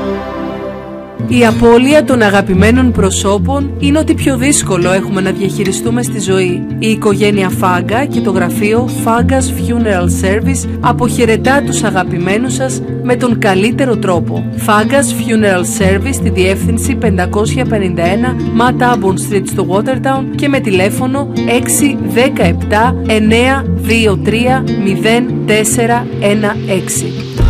Η απώλεια των αγαπημένων προσώπων είναι ό,τι πιο δύσκολο έχουμε να διαχειριστούμε στη ζωή. Η οικογένεια Φάγκα και το γραφείο Fagga's Funeral Service αποχαιρετά τους αγαπημένους σας με τον καλύτερο τρόπο. Fagga's Funeral Service στη διεύθυνση 551 Matt Auburn Street στο Watertown και με τηλέφωνο 617 923 0416.